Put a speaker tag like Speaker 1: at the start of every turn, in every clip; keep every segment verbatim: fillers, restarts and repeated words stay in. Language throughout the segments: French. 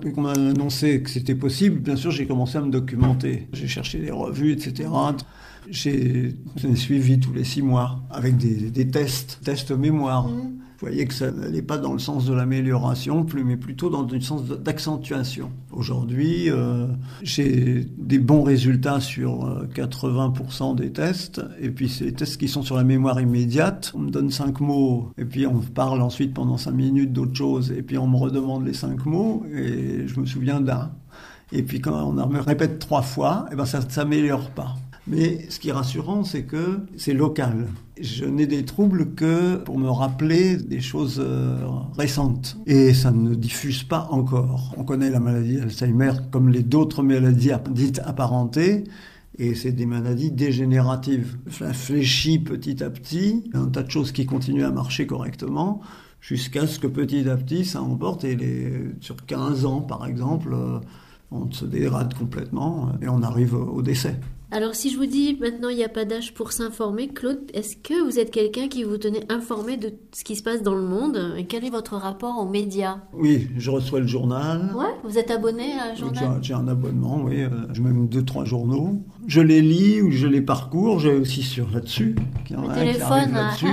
Speaker 1: qu'on m'a annoncé que c'était possible, bien sûr, j'ai commencé à me documenter. J'ai cherché des revues, et cetera. J'ai suivi tous les six mois avec des, des tests, tests mémoire. Mmh. Vous voyez que ça n'allait pas dans le sens de l'amélioration, plus, mais plutôt dans le sens d'accentuation. Aujourd'hui, euh, j'ai des bons résultats sur quatre-vingts pour cent des tests, et puis c'est les tests qui sont sur la mémoire immédiate. On me donne cinq mots, et puis on parle ensuite pendant cinq minutes d'autre chose, et puis on me redemande les cinq mots, et je me souviens d'un. Et puis quand on me répète trois fois, eh ben ça ne s'améliore pas. Mais ce qui est rassurant, c'est que c'est local. Je n'ai des troubles que pour me rappeler des choses euh, récentes. Et ça ne diffuse pas encore. On connaît la maladie d'Alzheimer comme les d'autres maladies dites apparentées. Et c'est des maladies dégénératives. Ça fléchit petit à petit. Il y a un tas de choses qui continuent à marcher correctement jusqu'à ce que petit à petit, ça emporte. Et les, sur quinze ans, par exemple, euh, on se dégrade complètement et on arrive au décès.
Speaker 2: Alors si je vous dis maintenant il n'y a pas d'âge pour s'informer, Claude, est-ce que vous êtes quelqu'un qui vous tenait informé de ce qui se passe dans le monde et quel est votre rapport aux médias ?
Speaker 1: Oui, je reçois le journal.
Speaker 2: Ouais, vous êtes abonné à un journal ?
Speaker 1: J'ai, j'ai un abonnement, oui. J'ai même deux, trois journaux. Je les lis ou je les parcours. J'ai aussi sur là-dessus.
Speaker 2: Le téléphone.
Speaker 1: Là-dessus.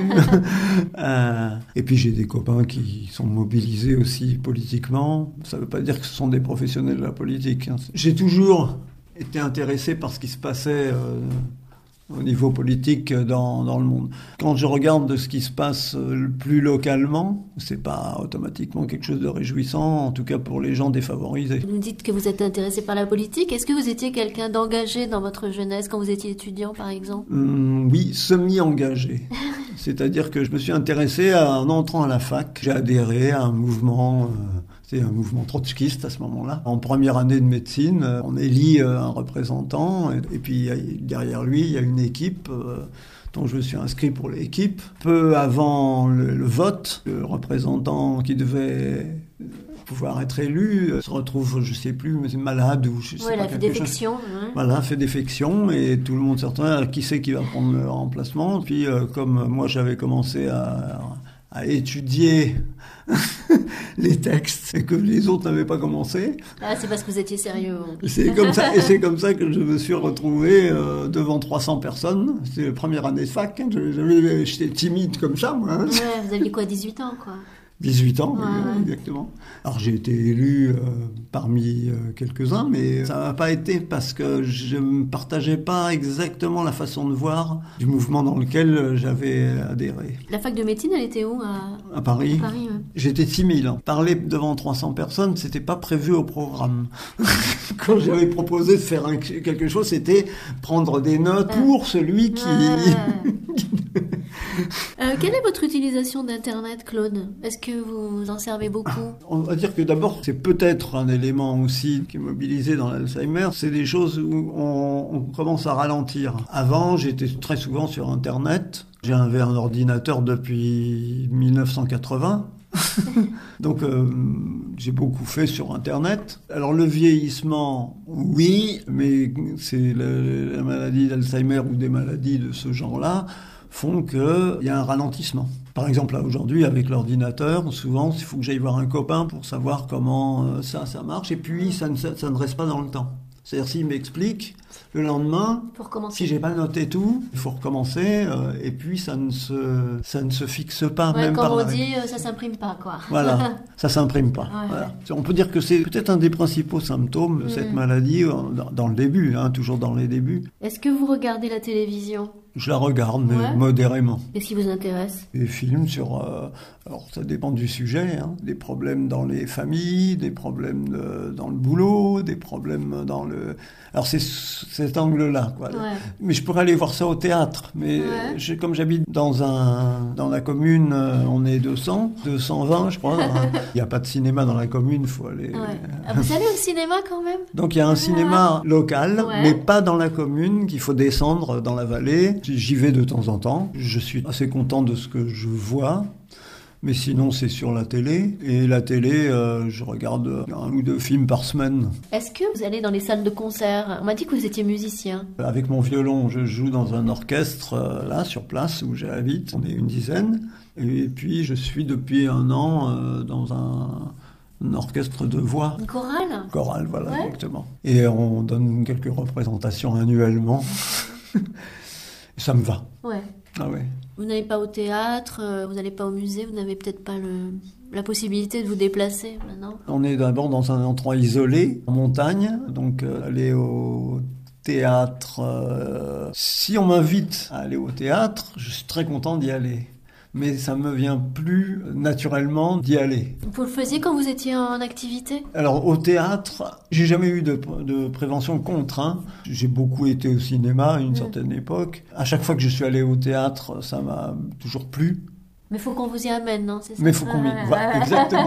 Speaker 1: euh, et puis j'ai des copains qui sont mobilisés aussi politiquement. Ça ne veut pas dire que ce sont des professionnels de la politique. Hein. J'ai toujours été intéressé par ce qui se passait euh, au niveau politique dans, dans le monde. Quand je regarde de ce qui se passe euh, plus localement, c'est pas automatiquement quelque chose de réjouissant, en tout cas pour les gens défavorisés.
Speaker 2: Vous me dites que vous êtes intéressé par la politique. Est-ce que vous étiez quelqu'un d'engagé dans votre jeunesse quand vous étiez étudiant, par exemple ?
Speaker 1: Hum, Oui, semi-engagé. C'est-à-dire que je me suis intéressé à, en entrant à la fac. J'ai adhéré à un mouvement... Euh, C'était un mouvement trotskiste à ce moment-là. En première année de médecine, on élit un représentant et puis derrière lui, il y a une équipe dont je me suis inscrit pour l'équipe. Peu avant le, le vote, le représentant qui devait pouvoir être élu se retrouve, je ne sais plus, mais malade ou je sais
Speaker 2: ouais,
Speaker 1: pas.
Speaker 2: Ouais, fait défection. Hein.
Speaker 1: Voilà, fait défection et tout le monde se retrouve, qui c'est qui va prendre le remplacement. Puis euh, comme moi j'avais commencé à... à étudier les textes et que les autres n'avaient pas commencé.
Speaker 2: Ah, c'est parce que vous étiez sérieux.
Speaker 1: C'est comme ça, et c'est comme ça que je me suis retrouvé euh, devant trois cents personnes. C'était la première année de fac. Hein. J'avais, j'étais timide comme ça, moi. Hein.
Speaker 2: Ouais, vous aviez quoi, dix-huit ans, quoi.
Speaker 1: dix-huit ans,
Speaker 2: ouais,
Speaker 1: oui,
Speaker 2: ouais.
Speaker 1: Exactement. Alors j'ai été élu euh, parmi euh, quelques-uns, mais ça n'a pas été parce que je ne partageais pas exactement la façon de voir du mouvement dans lequel j'avais adhéré.
Speaker 2: La fac de médecine, elle était où ? À,
Speaker 1: à Paris.
Speaker 2: À Paris, ouais.
Speaker 1: J'étais timide. Hein. Parler devant trois cents personnes, c'était pas prévu au programme. Quand j'avais proposé de faire un, quelque chose, c'était prendre des notes euh, pour celui qui...
Speaker 2: Euh, euh, quelle est votre utilisation d'Internet, Claude ? Est-ce que vous en servez beaucoup ?
Speaker 1: On va dire que d'abord, c'est peut-être un élément aussi qui est mobilisé dans l'Alzheimer. C'est des choses où on, on commence à ralentir. Avant, j'étais très souvent sur Internet. J'avais un ordinateur depuis dix-neuf cent quatre-vingts. Donc euh, j'ai beaucoup fait sur Internet. Alors le vieillissement, oui, mais c'est la, la maladie d'Alzheimer ou des maladies de ce genre-là font qu'il y a un ralentissement. Par exemple, là, aujourd'hui, avec l'ordinateur, souvent, il faut que j'aille voir un copain pour savoir comment euh, ça, ça marche. Et puis, ça ne, ça ne reste pas dans le temps. C'est-à-dire, s'il m'explique, le lendemain, si j'ai pas noté tout, il faut recommencer. Euh, et puis, ça ne se, ça ne se fixe pas,
Speaker 2: ouais,
Speaker 1: même
Speaker 2: quand
Speaker 1: par
Speaker 2: on
Speaker 1: la...
Speaker 2: dit, euh, ça s'imprime pas, quoi.
Speaker 1: Voilà, ça s'imprime pas.
Speaker 2: Ouais.
Speaker 1: Voilà. On peut dire que c'est peut-être un des principaux symptômes de mmh. cette maladie, dans, dans le début, hein, toujours dans les débuts.
Speaker 2: Est-ce que vous regardez la télévision ?
Speaker 1: Je la regarde, mais
Speaker 2: ouais.
Speaker 1: modérément.
Speaker 2: Qu'est-ce qui vous intéresse ?
Speaker 1: Des films sur... Euh, alors, ça dépend du sujet. Hein, des problèmes dans les familles, des problèmes de, dans le boulot, des problèmes dans le... Alors, c'est cet angle-là, quoi.
Speaker 2: Ouais.
Speaker 1: Mais je pourrais aller voir ça au théâtre. Mais
Speaker 2: ouais.
Speaker 1: je, comme j'habite dans, un, dans la commune, on est deux cents, deux cent vingt, je crois. Il n'y a pas de cinéma dans la commune, il faut aller...
Speaker 2: Ouais. Ah, vous allez au cinéma, quand même ?
Speaker 1: Donc, il y a un cinéma
Speaker 2: ouais.
Speaker 1: local,
Speaker 2: ouais.
Speaker 1: mais pas dans la commune, qu'il faut descendre dans la vallée. J'y vais de temps en temps. Je suis assez content de ce que je vois. Mais sinon, c'est sur la télé. Et la télé, euh, je regarde un ou deux films par semaine.
Speaker 2: Est-ce que vous allez dans les salles de concert ? On m'a dit que vous étiez musicien.
Speaker 1: Avec mon violon, je joue dans un orchestre, euh, là, sur place, où j'habite. On est une dizaine. Et puis, je suis depuis un an euh, dans un... un orchestre de voix.
Speaker 2: Une chorale.
Speaker 1: Chorale, voilà,
Speaker 2: ouais.
Speaker 1: exactement. Et on donne quelques représentations annuellement. Et ça me va.
Speaker 2: Ouais.
Speaker 1: Ah ouais.
Speaker 2: Vous n'allez pas au théâtre, vous n'allez pas au musée, vous n'avez peut-être pas le, la possibilité de vous déplacer maintenant.
Speaker 1: On est d'abord dans un endroit isolé, en montagne, donc euh, aller au théâtre. Euh, si on m'invite à aller au théâtre, je suis très content d'y aller. Mais ça me vient plus naturellement d'y aller.
Speaker 2: Vous le faisiez quand vous étiez en activité ?
Speaker 1: Alors au théâtre, j'ai jamais eu de, de prévention contre. Hein. J'ai beaucoup été au cinéma à une mmh. certaine époque. À chaque fois que je suis allé au théâtre, ça m'a toujours plu.
Speaker 2: Mais il faut qu'on vous y amène, non ? C'est ça ?
Speaker 1: Mais il faut qu'on m'y... Voilà, exactement.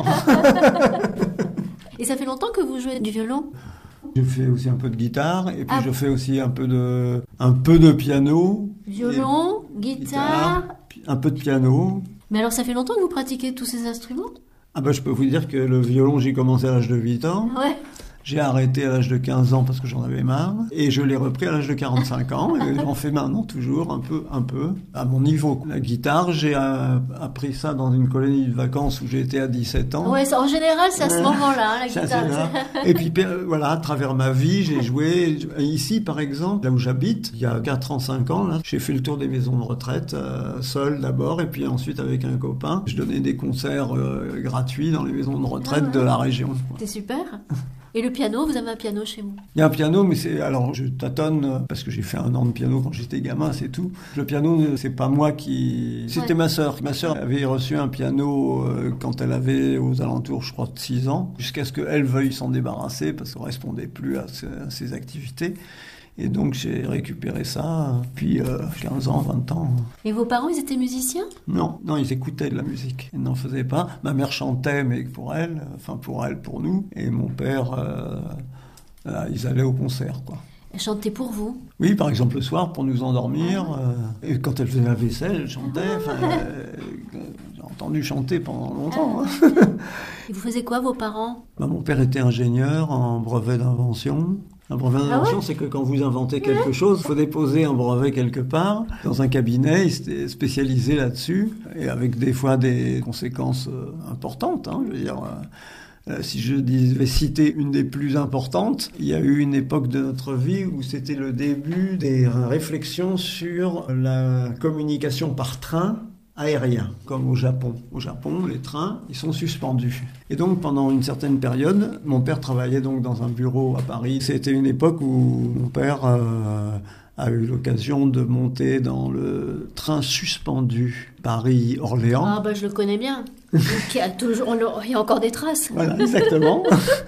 Speaker 2: Et ça fait longtemps que vous jouez du violon ?
Speaker 1: Je fais aussi un peu de guitare et puis
Speaker 2: ah.
Speaker 1: je fais aussi un peu de, un peu de piano.
Speaker 2: Violon, guitare... guitare
Speaker 1: un peu de piano.
Speaker 2: Mais alors, ça fait longtemps que vous pratiquez tous ces instruments ?
Speaker 1: Ah ben, je peux vous dire que le violon, j'ai commencé à l'âge de huit ans.
Speaker 2: Ouais.
Speaker 1: J'ai arrêté à l'âge de quinze ans parce que j'en avais marre. Et je l'ai repris à l'âge de quarante-cinq ans. Et j'en fais maintenant toujours un peu, un peu, à mon niveau. La guitare, j'ai euh, appris ça dans une colonie de vacances où j'ai été à dix-sept ans.
Speaker 2: Ouais, en général, c'est à ce moment-là, hein, la
Speaker 1: c'est
Speaker 2: guitare.
Speaker 1: Et puis, voilà, à travers ma vie, j'ai joué. Ici, par exemple, là où j'habite, il y a quatre ans, cinq ans, là, j'ai fait le tour des maisons de retraite, euh, seul d'abord, et puis ensuite avec un copain. Je donnais des concerts euh, gratuits dans les maisons de retraite ah ouais. de la région.
Speaker 2: C'est super. Et le piano, vous avez un piano chez vous ?
Speaker 1: Il y a un piano, mais c'est... Alors, je tâtonne, parce que j'ai fait un an de piano quand j'étais gamin, c'est tout. Le piano, c'est pas moi qui... C'était ouais. ma sœur. Ma sœur avait reçu un piano euh, quand elle avait aux alentours, je crois, de six ans, jusqu'à ce qu'elle veuille s'en débarrasser, parce qu'on ne correspondait plus à, ce, à ses activités. Et donc, j'ai récupéré ça depuis euh, quinze ans, vingt ans.
Speaker 2: Et vos parents, ils étaient musiciens ?
Speaker 1: Non, non, ils écoutaient de la musique. Ils n'en faisaient pas. Ma mère chantait, mais pour elle, enfin pour elle, pour nous. Et mon père, euh, euh, ils allaient au concert, quoi.
Speaker 2: Elle chantait pour vous ?
Speaker 1: Oui, par exemple le soir, pour nous endormir. Ah. Euh, et quand elle faisait la vaisselle, elle chantait. Ah. Euh, j'ai entendu chanter pendant longtemps. Ah. Hein.
Speaker 2: Et vous faisiez quoi, vos parents ?
Speaker 1: Bah, mon père était ingénieur en brevet d'invention. Un brevet d'invention, ah ouais. c'est que quand vous inventez quelque chose, il faut déposer un brevet quelque part, dans un cabinet, il s'était spécialisé là-dessus, et avec des fois des conséquences euh, importantes. Hein, je veux dire, euh, si je devais citer une des plus importantes, il y a eu une époque de notre vie où c'était le début des réflexions sur la communication par train aérien, comme au Japon. Au Japon, les trains, ils sont suspendus. Et donc, pendant une certaine période, mon père travaillait donc dans un bureau à Paris. C'était une époque où mon père euh, a eu l'occasion de monter dans le train suspendu Paris-Orléans.
Speaker 2: Ah bah je le connais bien. Il y a toujours, il y a encore des traces.
Speaker 1: Voilà, exactement.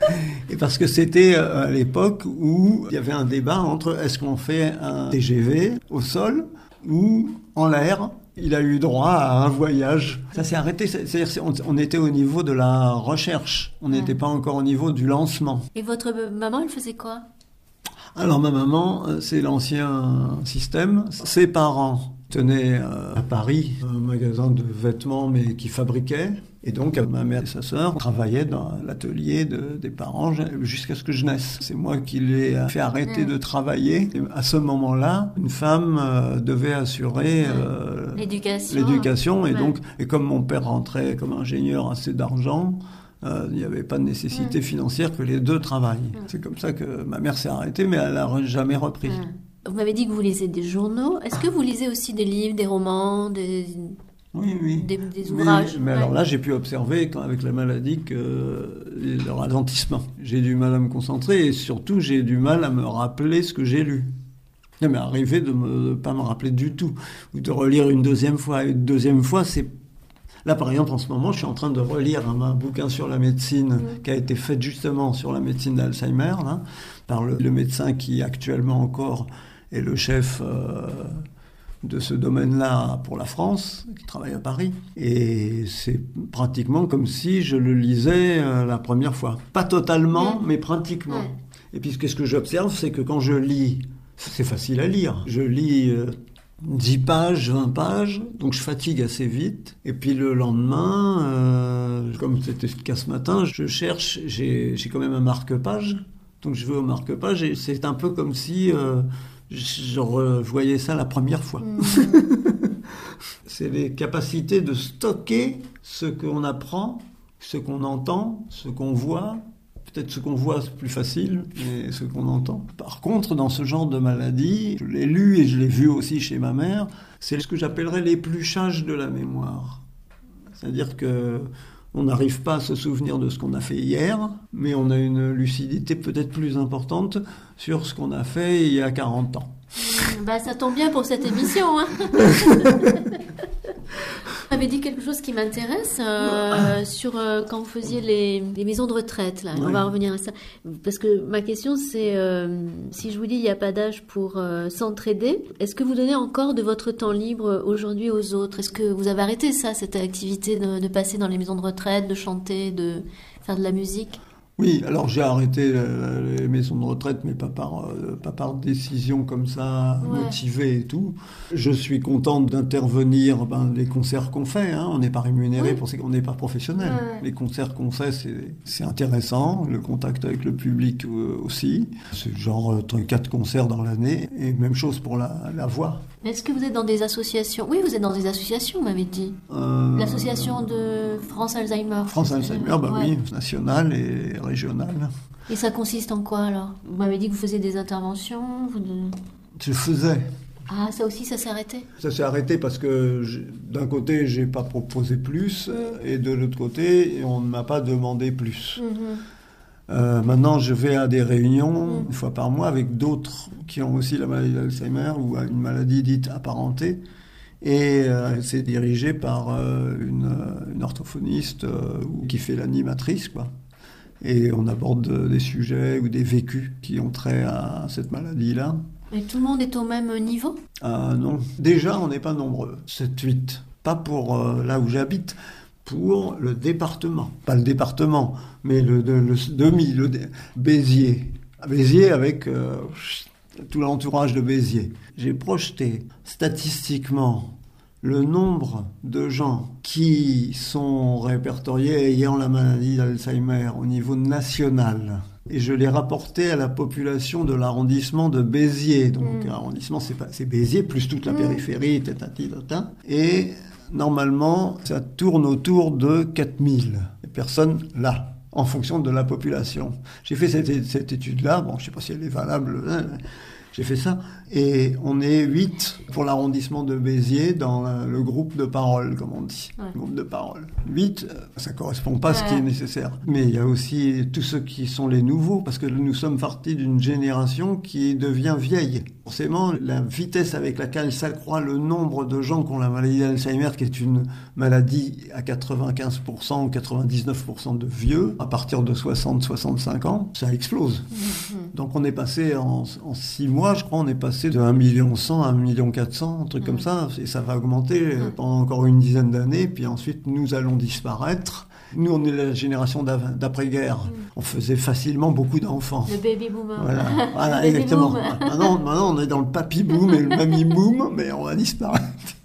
Speaker 1: Et parce que c'était à l'époque où il y avait un débat entre est-ce qu'on fait un T G V au sol ou en l'air. Il a eu droit à un voyage. Ça s'est arrêté. C'est-à-dire on était au niveau de la recherche. On n'était mmh. pas encore au niveau du lancement.
Speaker 2: Et votre maman, elle faisait quoi ?
Speaker 1: Alors ma maman, c'est l'ancien système. Ses parents tenaient à Paris un magasin de vêtements, mais qui fabriquait. Et donc ma mère et sa sœur travaillaient dans l'atelier de, des parents jusqu'à ce que je naisse. C'est moi qui l'ai fait arrêter mmh. de travailler. Et à ce moment-là, une femme euh, devait assurer euh,
Speaker 2: l'éducation.
Speaker 1: l'éducation. Et
Speaker 2: ouais.
Speaker 1: donc, et comme mon père rentrait comme ingénieur assez d'argent, euh, il n'y avait pas de nécessité mmh. financière que les deux travaillent. Mmh. C'est comme ça que ma mère s'est arrêtée, mais elle n'a jamais repris.
Speaker 2: Mmh. Vous m'avez dit que vous lisez des journaux. Est-ce que vous lisez aussi des livres, des romans, des...
Speaker 1: Oui, oui.
Speaker 2: Des, des ouvrages.
Speaker 1: Mais, mais ouais. alors là, j'ai pu observer, quand, avec la maladie, que euh, le ralentissement. J'ai du mal à me concentrer et surtout, j'ai du mal à me rappeler ce que j'ai lu. Il m'est arrivé de ne pas me rappeler du tout, ou de relire une deuxième fois. Et une deuxième fois, c'est... Là, par exemple, en ce moment, je suis en train de relire un, un bouquin sur la médecine mmh. qui a été fait justement sur la médecine d'Alzheimer, là, par le, le médecin qui, actuellement encore, est le chef... Euh, de ce domaine-là pour la France, qui travaille à Paris. Et c'est pratiquement comme si je le lisais euh, la première fois. Pas totalement, mmh. mais pratiquement. Mmh. Et puis ce que j'observe, c'est que quand je lis, c'est facile à lire. Je lis euh, dix pages, vingt pages, donc je fatigue assez vite. Et puis le lendemain, euh, comme c'était le cas ce matin, je cherche, j'ai, j'ai quand même un marque-page. Donc je vais au marque-page et c'est un peu comme si... Euh, je revoyais ça la première fois. Mmh. C'est les capacités de stocker ce qu'on apprend Ce qu'on entend, ce qu'on voit, peut-être ce qu'on voit c'est plus facile, mais ce qu'on entend. Par contre, dans ce genre de maladie, je l'ai lu et je l'ai vu aussi chez ma mère, c'est ce que j'appellerais l'épluchage de la mémoire. C'est-à-dire que on n'arrive pas à se souvenir de ce qu'on a fait hier, mais on a une lucidité peut-être plus importante sur ce qu'on a fait il y a quarante ans.
Speaker 2: Mmh, bah ça tombe bien pour cette émission. Hein. Vous avez dit quelque chose qui m'intéresse euh, sur euh, quand vous faisiez les, les maisons de retraite. Là. Ouais. On va revenir à ça. Parce que ma question, c'est euh, si je vous dis il n'y a pas d'âge pour euh, s'entraider, est-ce que vous donnez encore de votre temps libre aujourd'hui aux autres? Est-ce que vous avez arrêté ça, cette activité de, de passer dans les maisons de retraite, de chanter, de faire de la musique?
Speaker 1: Oui, alors j'ai arrêté les maisons de retraite, mais pas par, euh, pas par décision comme ça, ouais. motivée et tout. Je suis contente d'intervenir dans ben, les concerts qu'on fait. Hein. On n'est pas rémunéré, oui. pour ces... on n'est pas professionnel. Ouais. Les concerts qu'on fait, c'est, c'est intéressant. Le contact avec le public euh, aussi. C'est genre euh, quatre concerts dans l'année. Et même chose pour la, la voix.
Speaker 2: Est-ce que vous êtes dans des associations? Oui, vous êtes dans des associations, vous m'avez dit. Euh... L'association de France Alzheimer.
Speaker 1: France Alzheimer, bah ouais. oui, nationale et régionale.
Speaker 2: Et ça consiste en quoi alors? Vous m'avez dit que vous faisiez des interventions vous...
Speaker 1: Je faisais.
Speaker 2: Ah, ça aussi, ça s'est arrêté?
Speaker 1: Ça s'est arrêté parce que d'un côté, j'ai pas proposé plus, et de l'autre côté, on ne m'a pas demandé plus. Mm-hmm. Euh, maintenant, je vais à des réunions, mmh. une fois par mois, avec d'autres qui ont aussi la maladie d'Alzheimer ou une maladie dite apparentée. Et euh, c'est dirigé par euh, une, une orthophoniste euh, qui fait l'animatrice, quoi. Et on aborde des sujets ou des vécus qui ont trait à cette maladie-là.
Speaker 2: Et tout le monde est au même niveau?
Speaker 1: euh, Non. Déjà, on n'est pas nombreux. sept huit. Pas pour euh, là où j'habite. Pour le département, pas le département, mais le, le, le demi, le Béziers. Béziers avec euh, tout l'entourage de Béziers. J'ai projeté statistiquement le nombre de gens qui sont répertoriés ayant la maladie d'Alzheimer au niveau national. Et je l'ai rapporté à la population de l'arrondissement de Béziers. Donc, mmh. l'arrondissement, c'est, pas, c'est Béziers, plus toute la mmh. périphérie, tatati, tata. Et normalement, ça tourne autour de quatre mille personnes là, en fonction de la population. J'ai fait cette, cette étude-là, bon, je ne sais pas si elle est valable, hein, j'ai fait ça, et on est huit pour l'arrondissement de Béziers dans le groupe de parole, comme on dit. Ouais. Groupe de parole. huit, ça ne correspond pas à ce ouais. qui est nécessaire. Mais il y a aussi tous ceux qui sont les nouveaux, parce que nous sommes partis d'une génération qui devient vieille. Forcément, la vitesse avec laquelle s'accroît le nombre de gens qui ont la maladie d'Alzheimer, qui est une maladie à quatre-vingt-quinze pour cent ou quatre-vingt-dix-neuf pour cent de vieux, à partir de soixante à soixante-cinq ans, ça explose. Mmh. Donc on est passé en, en six mois, je crois, on est passé de un million cent à un million quatre cents, un truc mmh. comme ça, et ça va augmenter mmh. pendant encore une dizaine d'années, puis ensuite nous allons disparaître. Nous, on est la génération d'après-guerre. Mmh. On faisait facilement beaucoup d'enfants.
Speaker 2: Le baby boomer.
Speaker 1: Voilà, voilà baby exactement. Boom. Maintenant, maintenant, on est dans le papy boom et le mammy boom, mais on va disparaître.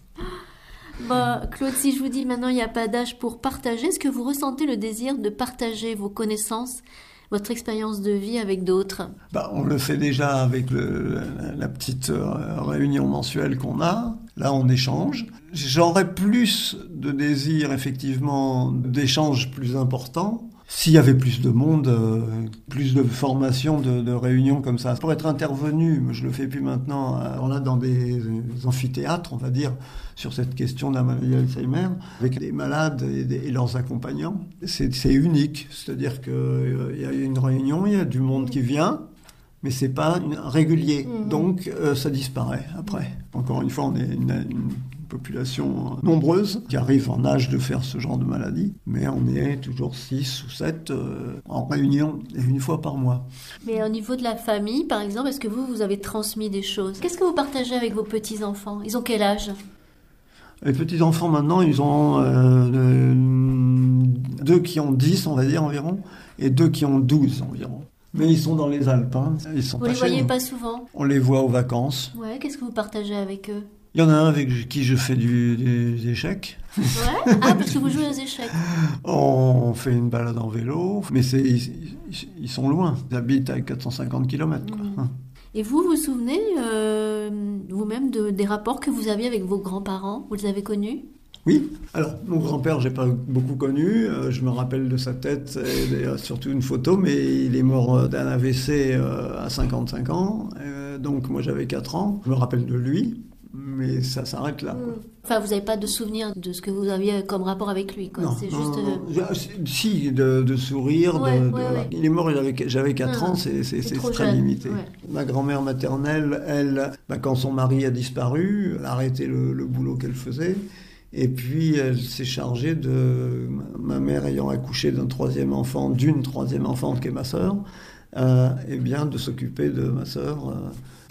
Speaker 2: Bon, Claude, si je vous dis maintenant il n'y a pas d'âge pour partager, est-ce que vous ressentez le désir de partager vos connaissances, votre expérience de vie avec d'autres? Bah,
Speaker 1: on le fait déjà avec le, la, la petite euh, réunion mensuelle qu'on a. Là, on échange. J'aurais plus de désir, effectivement, d'échanges plus importants. S'il y avait plus de monde, euh, plus de formations, de, de réunions comme ça. Pour être intervenu, je le fais plus maintenant, alors là, dans des, des amphithéâtres, on va dire, sur cette question de la maladie d'Alzheimer, avec des malades et, des, et leurs accompagnants. C'est, c'est unique. C'est-à-dire qu'il euh, y a une réunion, il y a du monde qui vient, mais c'est pas une, régulier. Mmh. Donc, euh, ça disparaît après. Encore une fois, on est une, une population nombreuse qui arrive en âge de faire ce genre de maladie, mais on est toujours six ou sept euh, en réunion une fois par mois.
Speaker 2: Mais au niveau de la famille, par exemple, est-ce que vous, vous avez transmis des choses? Qu'est-ce que vous partagez avec vos petits-enfants? Ils ont quel âge?
Speaker 1: Les petits-enfants, maintenant, ils ont euh, deux qui ont dix, on va dire, environ, et deux qui ont douze, environ. Mais ils sont dans les Alpes. Hein. Ils sont
Speaker 2: vous
Speaker 1: pas
Speaker 2: les voyez
Speaker 1: nous.
Speaker 2: pas souvent?
Speaker 1: On les voit aux vacances.
Speaker 2: Ouais, qu'est-ce que vous partagez avec eux?
Speaker 1: Il y en a un avec qui je fais du, des échecs.
Speaker 2: Ouais. Ah, parce que vous jouez aux échecs.
Speaker 1: On fait une balade en vélo, mais c'est, ils, ils sont loin. Ils habitent à quatre cent cinquante kilomètres. Quoi. Mmh.
Speaker 2: Et vous, vous souvenez euh, vous-même de, des rapports que vous aviez avec vos grands-parents? Vous les avez connus?
Speaker 1: Oui. Alors, mon grand-père, j'ai pas beaucoup connu. Euh, je me rappelle de sa tête et, et surtout une photo, mais il est mort d'un A V C euh, à cinquante-cinq ans. Euh, donc, moi, j'avais quatre ans. Je me rappelle de lui, mais ça s'arrête là. Quoi.
Speaker 2: Enfin, vous n'avez pas de souvenir de ce que vous aviez comme rapport avec lui, quoi.
Speaker 1: Non,
Speaker 2: c'est
Speaker 1: non,
Speaker 2: juste.
Speaker 1: non. Euh... Si, de, de sourire.
Speaker 2: Ouais,
Speaker 1: de,
Speaker 2: ouais,
Speaker 1: de,
Speaker 2: ouais.
Speaker 1: Voilà. Il est mort, il avait, j'avais quatre
Speaker 2: ah,
Speaker 1: ans, c'est, c'est, c'est très
Speaker 2: jeune.
Speaker 1: limité.
Speaker 2: Ouais.
Speaker 1: Ma grand-mère maternelle, elle, bah, quand son mari a disparu, elle a arrêté le, le boulot qu'elle faisait. Et puis, elle s'est chargée de ma mère ayant accouché d'un troisième enfant, d'une troisième enfant qui est ma sœur, euh, et bien de s'occuper de ma sœur euh,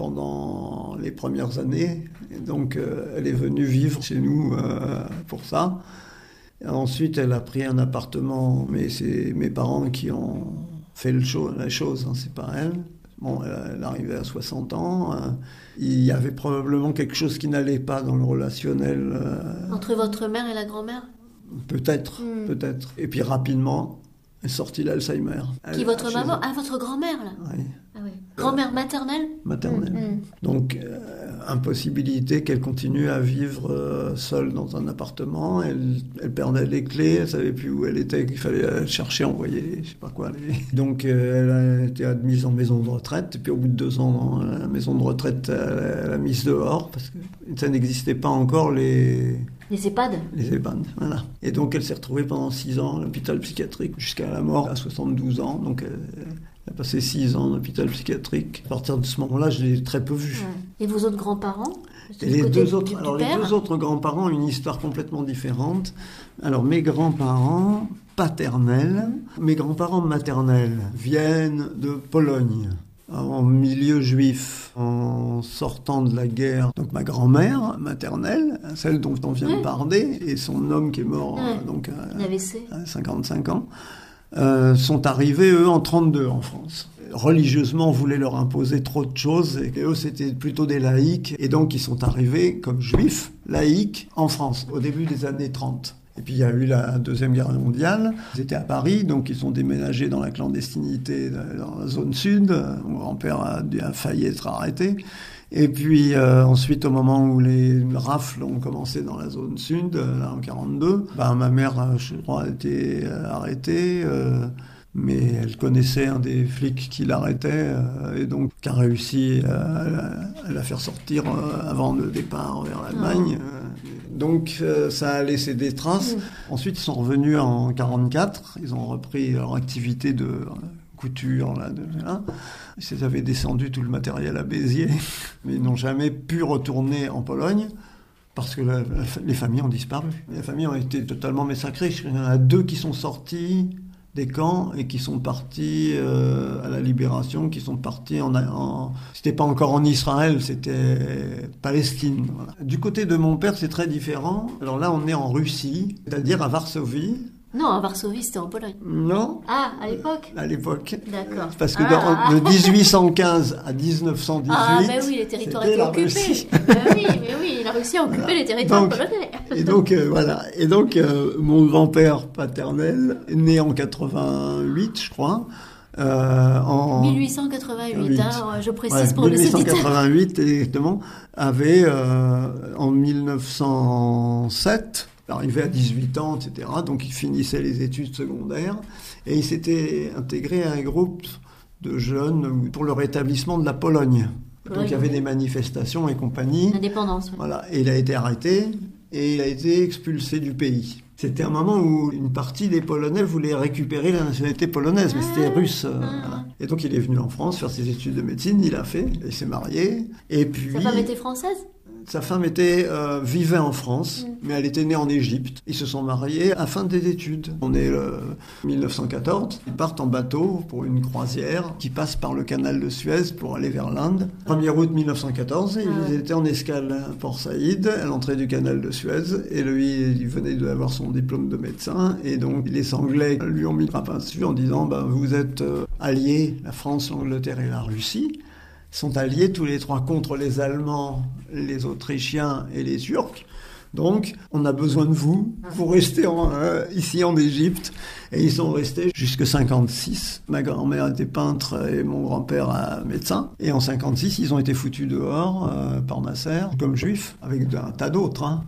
Speaker 1: pendant les premières années. Et donc, euh, elle est venue vivre chez nous euh, pour ça. Et ensuite, elle a pris un appartement, mais c'est mes parents qui ont fait le show, la chose, hein, c'est pas elle. Bon, elle arrivait à soixante ans. Euh, il y avait probablement quelque chose qui n'allait pas dans le relationnel. Euh,
Speaker 2: Entre votre mère et la grand-mère ?
Speaker 1: Peut-être, mmh. peut-être. Et puis rapidement, est sorti l'Alzheimer.
Speaker 2: Qui, votre maman ? Ah, votre grand-mère, là ?
Speaker 1: Oui.
Speaker 2: Ah, oui. Grand-mère maternelle ?
Speaker 1: Maternelle. Mmh. Donc, euh, impossibilité qu'elle continue à vivre euh, seule dans un appartement. Elle, elle perdait les clés, elle ne savait plus où elle était, qu'il fallait la chercher, envoyer, je ne sais pas quoi. Les... Donc, euh, elle a été admise en maison de retraite. Et puis, au bout de deux ans, dans la maison de retraite, elle, elle a mise dehors, parce que ça n'existait pas encore, les...
Speaker 2: Les EHPAD ?
Speaker 1: Les EHPAD, voilà. Et donc, elle s'est retrouvée pendant six ans à l'hôpital psychiatrique, jusqu'à la mort à soixante-douze ans. Donc, elle, elle a passé six ans en hôpital psychiatrique. À partir de ce moment-là, je l'ai très peu vue.
Speaker 2: Et vos autres grands-parents ?
Speaker 1: Et les deux autres, du, alors du les deux autres grands-parents ont une histoire complètement différente. Alors, mes grands-parents paternels, mes grands-parents maternels viennent de Pologne. En milieu juif, en sortant de la guerre. Donc ma grand-mère maternelle, celle dont on vient ouais. de parler, et son homme qui est mort ouais. euh, donc à, à cinquante-cinq ans, euh, sont arrivés, eux, en trente-deux en France. Religieusement, on voulait leur imposer trop de choses, et eux, c'était plutôt des laïcs, et donc ils sont arrivés comme juifs, laïcs, en France, au début des années trente. Et puis il y a eu la Deuxième Guerre mondiale. Ils étaient à Paris, donc ils sont déménagés dans la clandestinité dans la zone sud. Mon grand-père a, a failli être arrêté. Et puis euh, ensuite, au moment où les rafles ont commencé dans la zone sud, là en quarante-deux, ben, ma mère, je crois, a été arrêtée. Euh, mais elle connaissait un des flics qui l'arrêtait euh, et donc qui a réussi à, à, à la faire sortir euh, avant le départ vers l'Allemagne. Euh, donc euh, ça a laissé des traces. Mmh. Ensuite, ils sont revenus en quarante-quatre. Ils ont repris leur activité de euh, couture. Là, de, là. Ils avaient descendu tout le matériel à Béziers, mais ils n'ont jamais pu retourner en Pologne. Parce que la, la, les familles ont disparu. Les familles ont été totalement massacrées. Il y en a deux qui sont sortis des camps et qui sont partis euh, à la libération, qui sont partis en, en... C'était pas encore en Israël, c'était Palestine. Voilà. Du côté de mon père, c'est très différent. Alors là, on est en Russie, c'est-à-dire à Varsovie.
Speaker 2: Non, à Varsovie, c'était en Pologne.
Speaker 1: Non.
Speaker 2: Ah, à l'époque ?
Speaker 1: À l'époque.
Speaker 2: D'accord.
Speaker 1: Parce que
Speaker 2: ah,
Speaker 1: dans, de dix-huit cent quinze à dix-neuf cent dix-huit...
Speaker 2: Ah, mais oui, les territoires étaient occupés. ben oui, mais oui, la Russie a occupé voilà. les territoires donc, polonais.
Speaker 1: Et donc, euh, voilà. Et donc, euh, mon grand-père paternel, né en quatre-vingt-huit, je crois...
Speaker 2: Euh, en mille huit cent quatre-vingt-huit, hein, je précise ouais, pour
Speaker 1: mille huit cent quatre-vingt-huit,
Speaker 2: les auditeurs.
Speaker 1: exactement, avait, euh, en mille neuf cent sept... arrivé à dix-huit ans, et cetera. Donc, il finissait les études secondaires et il s'était intégré à un groupe de jeunes pour le rétablissement de la Pologne. Donc, oui, il y avait des manifestations et compagnie.
Speaker 2: L'indépendance. Oui.
Speaker 1: Voilà. Et il a été arrêté et il a été expulsé du pays. C'était un moment où une partie des Polonais voulaient récupérer la nationalité polonaise, mais ah, c'était russe. Euh, ah. voilà. Et donc, il est venu en France faire ses études de médecine, il a fait, il s'est marié. Et puis...
Speaker 2: Sa femme était française ?
Speaker 1: Sa femme était, euh, vivait en France, mmh. mais elle était née en Égypte. Ils se sont mariés à la fin des études. On est euh, mille neuf cent quatorze. Ils partent en bateau pour une croisière qui passe par le canal de Suez pour aller vers l'Inde. premier août mille neuf cent quatorze, ah. ils étaient en escale à Port Saïd, à l'entrée du canal de Suez. Et lui, il venait d'avoir son diplôme de médecin. Et donc, les Anglais lui ont mis le rapin dessus en disant bah, « Vous êtes euh, alliés, la France, l'Angleterre et la Russie ». Sont alliés tous les trois contre les Allemands, les Autrichiens et les Turcs. Donc, on a besoin de vous pour rester en, euh, ici en Égypte. Et ils sont restés jusqu'en cinquante-six. Ma grand-mère était peintre et mon grand-père euh, médecin. Et en cinquante-six, ils ont été foutus dehors euh, par Nasser, comme juifs, avec un tas d'autres. Hein.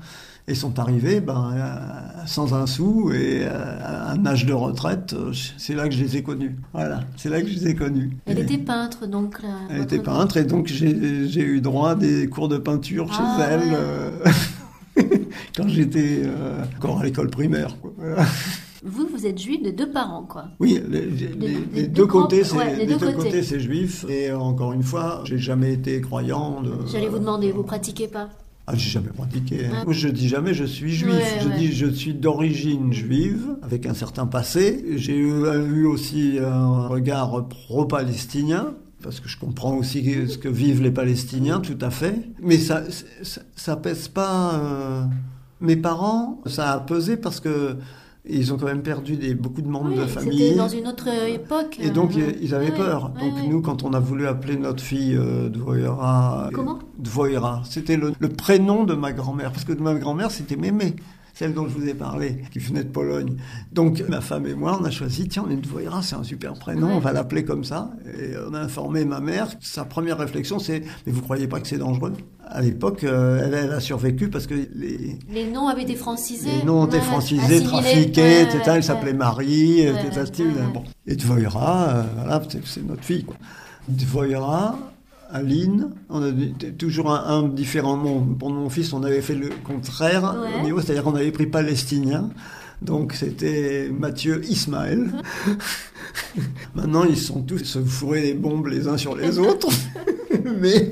Speaker 1: Et sont arrivés ben, euh, sans un sou et euh, à un âge de retraite. Euh, c'est là que je les ai connus. Voilà, c'est là que je les ai connus.
Speaker 2: Elle
Speaker 1: et,
Speaker 2: était peintre, donc. Là,
Speaker 1: elle était peintre, et donc j'ai, j'ai eu droit à des cours de peinture chez
Speaker 2: ah,
Speaker 1: elle
Speaker 2: ouais.
Speaker 1: euh, quand j'étais euh, encore à l'école primaire. Quoi. Voilà.
Speaker 2: Vous, vous êtes juif de deux parents, quoi.
Speaker 1: Oui, les, les,
Speaker 2: les,
Speaker 1: les,
Speaker 2: les
Speaker 1: deux,
Speaker 2: deux
Speaker 1: côtés,
Speaker 2: grands...
Speaker 1: c'est,
Speaker 2: ouais, les
Speaker 1: les
Speaker 2: deux
Speaker 1: deux
Speaker 2: côtés.
Speaker 1: côtés, c'est juif. Et euh, encore une fois, j'ai jamais été croyant. De,
Speaker 2: J'allais vous demander, vous pratiquez pas?
Speaker 1: Ah, j'ai jamais pratiqué.
Speaker 2: Ah.
Speaker 1: Je dis jamais je suis juif.
Speaker 2: Ouais,
Speaker 1: je
Speaker 2: ouais.
Speaker 1: dis je suis d'origine juive, avec un certain passé. J'ai eu, eu aussi un regard pro-palestinien, parce que je comprends aussi ce que vivent les Palestiniens, tout à fait. Mais ça, ça, ça pèse pas. Euh... Mes parents, ça a pesé parce que ils ont quand même perdu des, beaucoup de membres
Speaker 2: oui,
Speaker 1: de famille.
Speaker 2: C'était dans une autre époque.
Speaker 1: Et donc,
Speaker 2: euh,
Speaker 1: ils avaient
Speaker 2: ouais,
Speaker 1: peur.
Speaker 2: ouais,
Speaker 1: donc,
Speaker 2: ouais.
Speaker 1: nous, quand on a voulu appeler notre fille euh, Dvoira...
Speaker 2: Comment
Speaker 1: Dvoira. C'était le, le prénom de ma grand-mère. Parce que de ma grand-mère, c'était Mémé, celle dont je vous ai parlé, qui venait de Pologne. Donc, ma femme et moi, on a choisi, tiens, on est Dvoira, c'est un super prénom, ouais. On va l'appeler comme ça. Et on a informé ma mère. Sa première réflexion, c'est, mais vous croyez pas que c'est dangereux ? À l'époque, euh, elle, elle a survécu parce que les...
Speaker 2: Les noms avaient été francisés.
Speaker 1: Les noms ont été
Speaker 2: ouais,
Speaker 1: francisés,
Speaker 2: assimilés.
Speaker 1: trafiqués,
Speaker 2: ouais,
Speaker 1: et cetera.
Speaker 2: Ouais,
Speaker 1: elle s'appelait Marie,
Speaker 2: ouais,
Speaker 1: et cetera.
Speaker 2: Ouais.
Speaker 1: Bon. Et Dvoira, euh, voilà, c'est, c'est notre fille, quoi. Dvoira, Aline, on a toujours un, un différent nom. Pour mon fils, on avait fait le contraire
Speaker 2: ouais.
Speaker 1: au niveau, c'est-à-dire qu'on avait pris palestinien. Donc c'était Mathieu Ismaël. Maintenant, ils sont tous se fourrer des bombes les uns sur les autres. Mais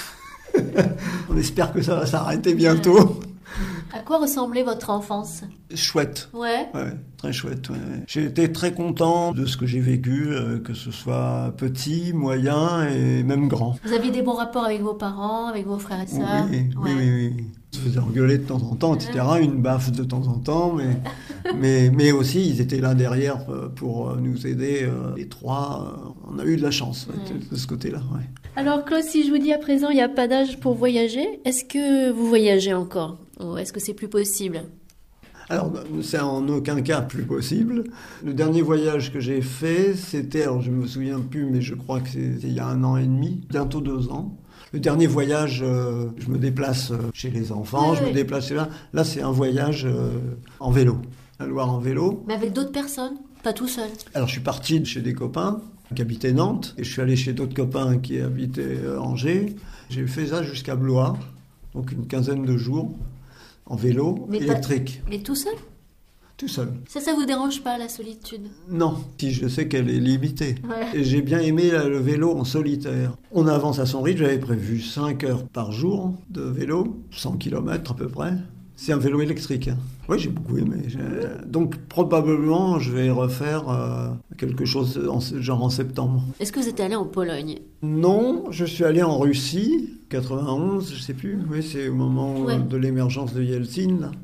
Speaker 1: on espère que ça va s'arrêter bientôt.
Speaker 2: À quoi ressemblait votre enfance ?
Speaker 1: Chouette.
Speaker 2: Ouais.
Speaker 1: Ouais, très chouette. Ouais. J'ai été très content de ce que j'ai vécu, euh, que ce soit petit, moyen et même grand.
Speaker 2: Vous aviez des bons rapports avec vos parents, avec vos frères et sœurs ?
Speaker 1: Oui, oui,
Speaker 2: ouais.
Speaker 1: oui, oui, oui. On se faisait engueuler de temps en temps, et cetera. Une baffe de temps en temps, mais, mais, mais aussi ils étaient là derrière pour nous aider. Les trois, on a eu de la chance ouais, de ce côté-là. Ouais.
Speaker 2: Alors Claude, si je vous dis à présent, il n'y a pas d'âge pour voyager, est-ce que vous voyagez encore ? Ou est-ce que c'est plus possible ?
Speaker 1: Alors, c'est en aucun cas plus possible. Le dernier voyage que j'ai fait, c'était, alors je ne me souviens plus, mais je crois que c'était il y a un an et demi, bientôt deux ans. Le dernier voyage, euh, je me déplace chez les enfants, oui, je oui. me déplace là. Là, c'est un voyage euh, en vélo, la Loire en vélo.
Speaker 2: Mais avec d'autres personnes, pas tout seul.
Speaker 1: Alors, je suis parti de chez des copains qui habitaient Nantes, et je suis allé chez d'autres copains qui habitaient Angers. J'ai fait ça jusqu'à Blois, donc une quinzaine de jours, en vélo mais électrique.
Speaker 2: Pas... Mais tout seul ?
Speaker 1: Tout seul.
Speaker 2: Ça, ça vous dérange pas, la solitude ?
Speaker 1: Non, si je sais qu'elle est limitée.
Speaker 2: Ouais.
Speaker 1: Et j'ai bien aimé le vélo en solitaire. On avance à son rythme, j'avais prévu cinq heures par jour de vélo, cent kilomètres à peu près. C'est un vélo électrique. Hein. Oui, j'ai beaucoup aimé. J'ai... Donc probablement, je vais refaire euh, quelque chose en, genre en septembre.
Speaker 2: Est-ce que vous êtes allé en Pologne ?
Speaker 1: Non, je suis allé en Russie, quatre-vingt-onze, je sais plus. Oui, c'est au moment ouais. de l'émergence de Yeltsin, là.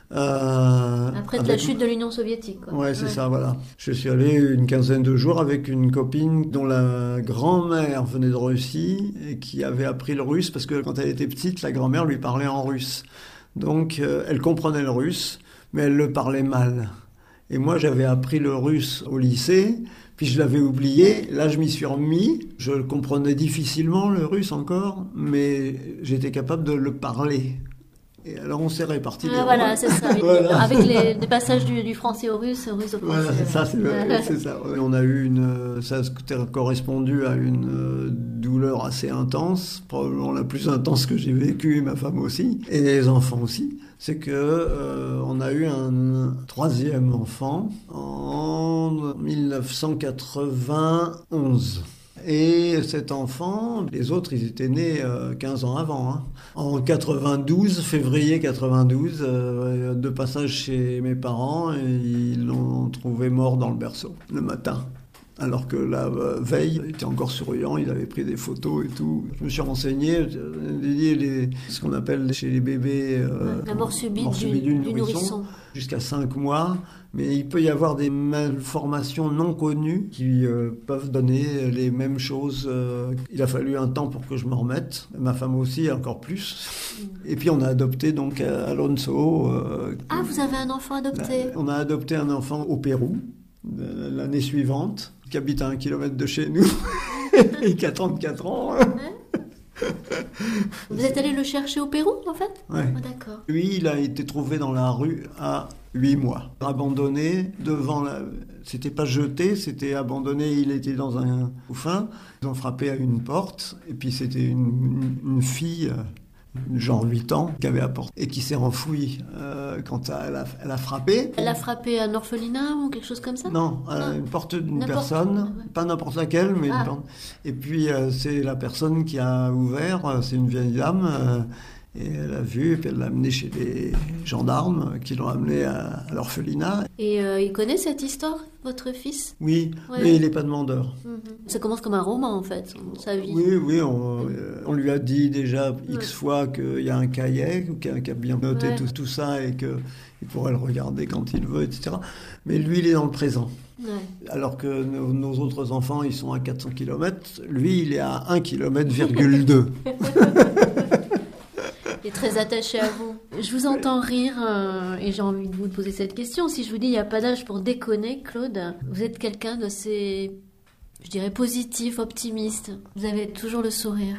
Speaker 2: Euh, Après de avec... la chute de l'Union soviétique. Quoi.
Speaker 1: Ouais, c'est ouais. ça, voilà. Je suis allé une quinzaine de jours avec une copine dont la grand-mère venait de Russie et qui avait appris le russe parce que quand elle était petite, la grand-mère lui parlait en russe. Donc, euh, elle comprenait le russe, mais elle le parlait mal. Et moi, j'avais appris le russe au lycée, puis je l'avais oublié. Là, je m'y suis remis. Je le comprenais difficilement, le russe encore, mais j'étais capable de le parler. Et alors on s'est répartis
Speaker 2: ah,
Speaker 1: les
Speaker 2: voilà,
Speaker 1: rôles.
Speaker 2: c'est ça. voilà. Avec les, les passages du, du français au russe, au russe au français.
Speaker 1: Voilà, c'est ça. C'est, ouais. c'est ça. On a eu une, ça a correspondu à une douleur assez intense, probablement la plus intense que j'ai vécue, et ma femme aussi, et les enfants aussi. C'est que euh, on a eu un troisième enfant en dix-neuf cent quatre-vingt-onze. Et cet enfant, les autres, ils étaient nés euh, quinze ans avant. Hein. En quatre-vingt-douze, février quatre-vingt-douze, euh, de passage chez mes parents, et ils l'ont trouvé mort dans le berceau, le matin. Alors que la euh, veille, il était encore souriant, il avait pris des photos et tout. Je me suis renseigné, les, les, ce qu'on appelle chez les bébés... Euh,
Speaker 2: la mort subite,
Speaker 1: mort subite du, du nourrisson,
Speaker 2: nourrisson.
Speaker 1: Jusqu'à cinq mois. Mais il peut y avoir des malformations non connues qui euh, peuvent donner les mêmes choses. Euh, il a fallu un temps pour que je me remette. Ma femme aussi, encore plus. Et puis on a adopté donc Alonso. Euh,
Speaker 2: ah, vous avez un enfant adopté ?
Speaker 1: On a adopté un enfant au Pérou l'année suivante, qui habite à un kilomètre de chez nous et qui a trente-quatre ans.
Speaker 2: Vous êtes allé le chercher au Pérou, en fait?
Speaker 1: Ouais.
Speaker 2: Ah, d'accord.
Speaker 1: Lui, il a été trouvé dans la rue à huit mois. Abandonné devant la... C'était pas jeté, c'était abandonné, il était dans un couffin. Ils ont frappé à une porte, et puis c'était une, une, une fille... genre huit ans, qui avait apporté et qui s'est enfouie euh, quand elle a, elle a frappé.
Speaker 2: Elle a frappé un orphelinat ou quelque chose comme ça?
Speaker 1: Non, à une porte d'une
Speaker 2: n'importe
Speaker 1: personne,
Speaker 2: ouais.
Speaker 1: pas n'importe laquelle, mais
Speaker 2: ah.
Speaker 1: une porte. Et puis euh, c'est la personne qui a ouvert, c'est une vieille dame, euh, et elle a vu, et puis elle l'a amené chez les gendarmes qui l'ont amené à, à l'orphelinat.
Speaker 2: Et euh, il connaît cette histoire, votre fils?
Speaker 1: Oui,
Speaker 2: ouais.
Speaker 1: mais il n'est pas demandeur.
Speaker 2: Mm-hmm. Ça commence comme un roman, en fait, sa vie.
Speaker 1: Oui, oui, on, on lui a dit déjà X ouais. fois qu'il y a un cahier, qu'il a, qu'il a bien noté ouais. tout, tout ça et qu'il pourrait le regarder quand il veut, et cetera. Mais lui, il est dans le présent. Ouais. Alors que nos, nos autres enfants, ils sont à quatre cents kilomètres. Lui, il est à un kilomètre virgule deux.
Speaker 2: Il est très attaché à vous. Je vous entends rire euh, et j'ai envie de vous poser cette question. Si je vous dis il n'y a pas d'âge pour déconner, Claude, vous êtes quelqu'un d'assez, je dirais, positif, optimiste. Vous avez toujours le sourire.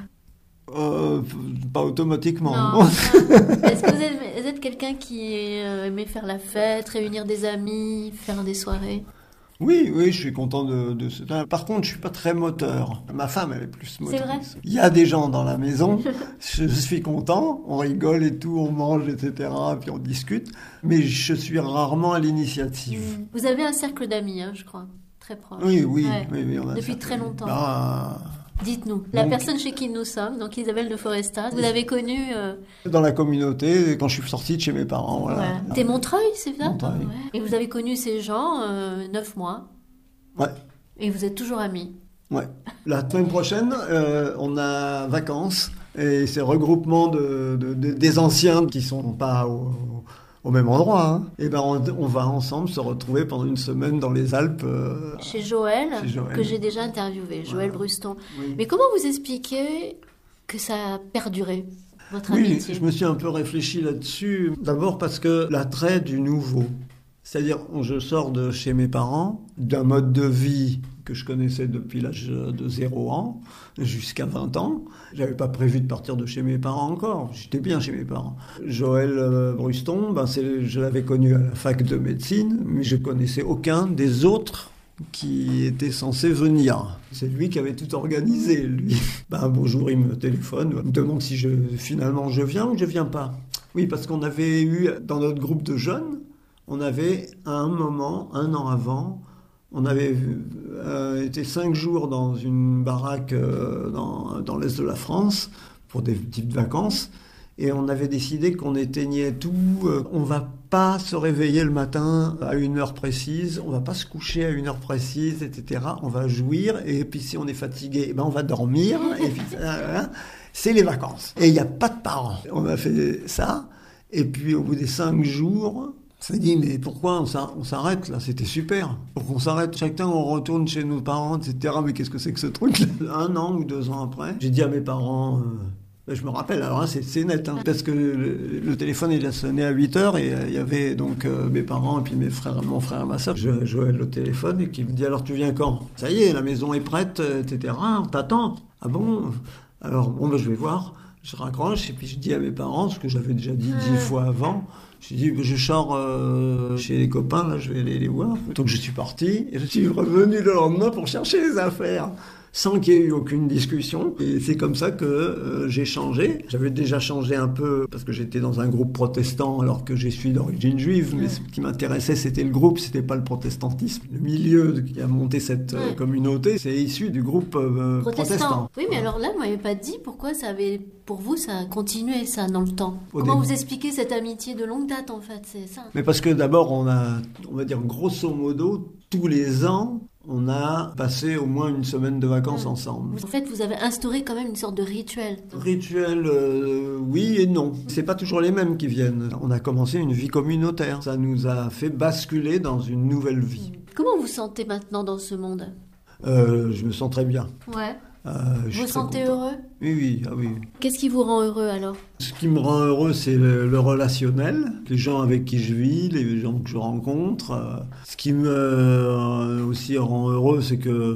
Speaker 1: Euh, pas automatiquement.
Speaker 2: Non, est-ce que vous êtes, vous êtes quelqu'un qui euh, aimait faire la fête, réunir des amis, faire des soirées?
Speaker 1: Oui, oui, je suis content de, de cela. Par contre, je suis pas très moteur. Ma femme, elle est plus motrice.
Speaker 2: C'est vrai.
Speaker 1: Il y a des gens dans la maison, je suis content, on rigole et tout, on mange, et cetera, puis on discute, mais je suis rarement à l'initiative.
Speaker 2: Vous avez un cercle d'amis, hein, je crois, très proche.
Speaker 1: Oui, oui,
Speaker 2: ouais.
Speaker 1: oui, oui, on a
Speaker 2: depuis très longtemps.
Speaker 1: Ah.
Speaker 2: Dites-nous, la
Speaker 1: donc,
Speaker 2: personne chez qui nous sommes, donc Isabelle de Forestas, vous l'avez connue euh...
Speaker 1: dans la communauté, quand je suis sorti de chez mes parents. Voilà.
Speaker 2: Ouais. C'était Montreuil, c'est ça?
Speaker 1: Montreuil.
Speaker 2: Ouais. Et vous avez connu ces gens euh, neuf mois.
Speaker 1: Ouais.
Speaker 2: Et vous êtes toujours amis.
Speaker 1: Ouais. La semaine prochaine, euh, on a vacances et c'est regroupement de, de, de, des anciens qui sont pas au, au même endroit. Hein. Et ben on, on va ensemble se retrouver pendant une semaine dans les Alpes. Euh,
Speaker 2: chez, Joël,
Speaker 1: chez Joël,
Speaker 2: que j'ai déjà interviewé, Joël voilà. Bruston.
Speaker 1: Oui.
Speaker 2: Mais comment vous expliquez que ça a perduré, votre
Speaker 1: oui,
Speaker 2: amitié?
Speaker 1: Je me suis un peu réfléchi là-dessus. D'abord parce que l'attrait du nouveau. C'est-à-dire, je sors de chez mes parents, d'un mode de vie que je connaissais depuis l'âge de zéro ans jusqu'à vingt ans. Je n'avais pas prévu de partir de chez mes parents encore. J'étais bien chez mes parents. Joël euh, Bruston, ben c'est, je l'avais connu à la fac de médecine, mais je ne connaissais aucun des autres qui étaient censés venir. C'est lui qui avait tout organisé, lui. Ben, un beau jour, il me téléphone, il me demande si je, finalement je viens ou je ne viens pas. Oui, parce qu'on avait eu, dans notre groupe de jeunes, on avait, à un moment, un an avant, on avait euh, été cinq jours dans une baraque euh, dans, dans l'est de la France pour des petites vacances et on avait décidé qu'on éteignait tout. Euh, on ne va pas se réveiller le matin à une heure précise, on ne va pas se coucher à une heure précise, et cetera. On va jouir et puis si on est fatigué, eh ben on va dormir. Et puis, euh, c'est les vacances. Et il n'y a pas de parents. On a fait ça et puis au bout des cinq jours... On s'est dit, mais pourquoi on s'arrête là? C'était super. Pour qu'on s'arrête, chacun on retourne chez nos parents, et cetera. Mais qu'est-ce que c'est que ce truc là? Un an ou deux ans après, j'ai dit à mes parents, euh, je me rappelle, alors là c'est, c'est net, hein, parce que le, le téléphone il a sonné à huit heures et il euh, y avait donc euh, mes parents et puis mes frères, mon frère et ma soeur. Je jouais au téléphone et qui me dit, alors tu viens quand? Ça y est, la maison est prête, et cetera. On t'attend. Ah bon? Alors bon, ben, je vais voir. Je raccroche et puis je dis à mes parents, ce que j'avais déjà dit dix fois avant. J'ai dit, je sors euh, chez les copains, là, je vais aller les voir. Donc je suis parti et je suis revenu le lendemain pour chercher les affaires, sans qu'il y ait eu aucune discussion. Et c'est comme ça que euh, j'ai changé. J'avais déjà changé un peu parce que j'étais dans un groupe protestant alors que je suis d'origine juive. Mais ce qui m'intéressait, c'était le groupe, c'était pas le protestantisme. Le milieu qui a monté cette euh, communauté, c'est issu du groupe euh, protestant. protestant.
Speaker 2: Oui, mais alors là, vous m'avez pas dit pourquoi ça avait, pour vous, ça a continué ça dans le temps.
Speaker 1: Au
Speaker 2: Comment
Speaker 1: début.
Speaker 2: Vous expliquez cette amitié de longue date en fait, c'est ça?
Speaker 1: Mais parce que d'abord, on a, on va dire grosso modo, tous les ans, on a passé au moins une semaine de vacances mmh. ensemble.
Speaker 2: En fait, vous avez instauré quand même une sorte de rituel.
Speaker 1: Rituel, euh, oui et non. C'est pas toujours les mêmes qui viennent. On a commencé une vie communautaire. Ça nous a fait basculer dans une nouvelle vie.
Speaker 2: Comment vous vous sentez maintenant dans ce monde?
Speaker 1: euh, Je me sens très bien.
Speaker 2: Ouais.
Speaker 1: Euh,
Speaker 2: vous vous sentez heureux?
Speaker 1: Oui, oui, ah oui.
Speaker 2: Qu'est-ce qui vous rend heureux alors?
Speaker 1: Ce qui me rend heureux, c'est le, le relationnel, les gens avec qui je vis, les gens que je rencontre. Ce qui me euh, aussi rend heureux, c'est que